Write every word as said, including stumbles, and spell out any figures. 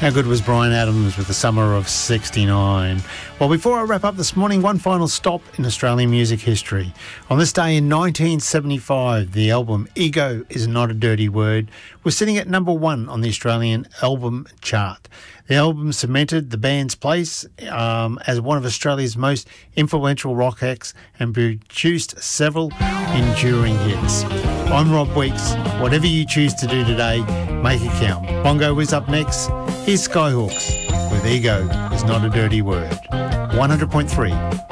How good was Bryan Adams with the summer of sixty-nine? Well, before I wrap up this morning, one final stop in Australian music history. On this day in nineteen seventy-five, the album Ego Is Not a Dirty Word was sitting at number one on the Australian album chart. The album cemented the band's place um, as one of Australia's most influential rock acts and produced several enduring hits. I'm Rob Weeks. Whatever you choose to do today, make it count. Bongo is up next. Here's Skyhawks with Ego Is Not a Dirty Word. one hundred point three